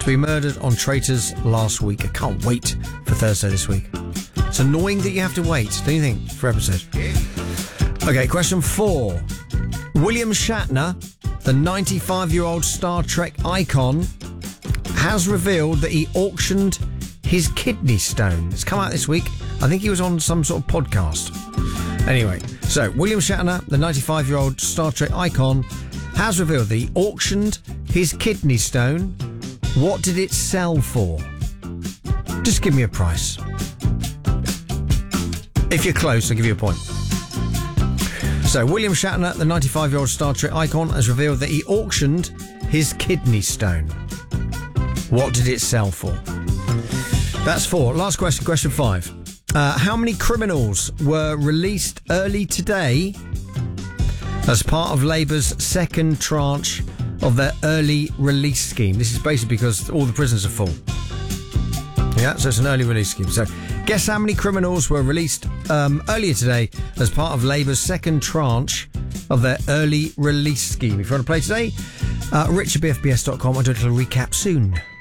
to be murdered on Traitors last week. I can't wait for Thursday this week. It's annoying that you have to wait, don't you think, for episodes? Okay, question 4. William Shatner, the 95-year-old Star Trek icon, has revealed that he auctioned his kidney stone. It's come out this week. I think he was on some sort of podcast. Anyway, so William Shatner, the 95-year-old Star Trek icon, has revealed that he auctioned his kidney stone. What did it sell for? Just give me a price. If you're close, I'll give you a point. So, William Shatner, the 95-year-old Star Trek icon, has revealed that he auctioned his kidney stone. What did it sell for? That's 4. Last question, question 5. How many criminals were released early today as part of Labour's second tranche of their early release scheme? This is basically because all the prisons are full. Yeah, so it's an early release scheme. So, guess how many criminals were released earlier today as part of Labour's second tranche of their early release scheme? If you want to play today, rich@bfbs.com. I'll do a little recap soon.